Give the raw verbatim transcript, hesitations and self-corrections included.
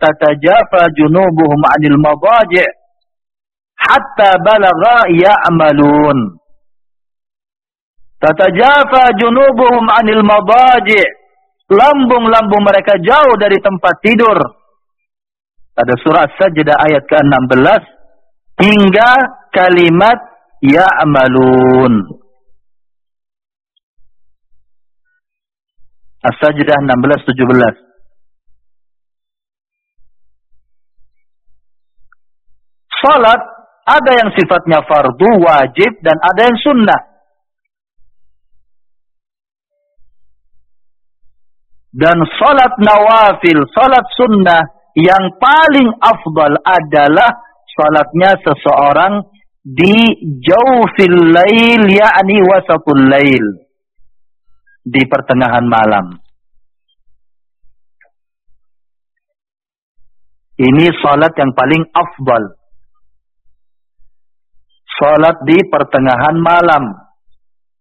tatajafa junubuhum 'anil madaji' hatta balagha ya'malun. Tatajafa junubuhum 'anil madaji', lambung-lambung mereka jauh dari tempat tidur. Pada surah As-Sajdah ayat ke enam belas hingga kalimat ya'malun. As-Sajdah enam belas tujuh belas. Salat ada yang sifatnya fardu, wajib, dan ada yang sunnah. Dan salat nawafil, salat sunnah yang paling afdal adalah salatnya seseorang di jawfil lail, yakni wasatul lail, di pertengahan malam. Ini salat yang paling afdal. Salat di pertengahan malam.